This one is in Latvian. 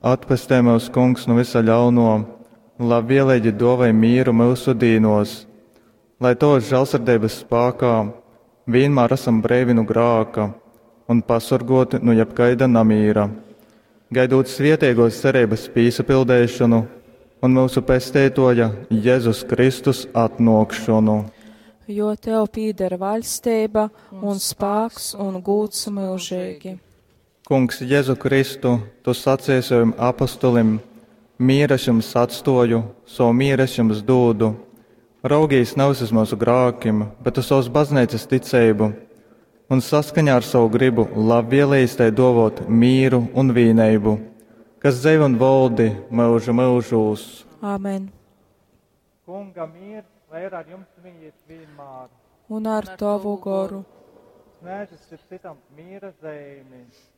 atpestē mūs, Kungs, no visa ļauno, un lai vienlaigi dovai mīru mūsu dīnos, lai to žēlsirdības spēkā vienmēr esam brīvi no grāka un pasargoti no jebkaida namīra, gaidot svētīgos cerības piesapildēšanu un mūsu pestītoja Jēzus Kristus atnākšanu. Jo tev pīdara valstība un spēks un gūds mūžīgi. Kungs, Jēzu Kristu, tu sacīsi saviem apostolim, mīra es jums atstoju, savu mīru es jums dodu. Raugīs nav uz mūsu grākiem, bet uz savas baznīcas ticību, un saskaņā ar savu gribu labvēlīs tai dovot mīru un vienību, kas dzīvo un valdi mūžu mūžos. Amen. Kunga mīrs, lai ir ar jums vienmēr. Un ar tavu goru. Snēžas ir citam mīra zīmi.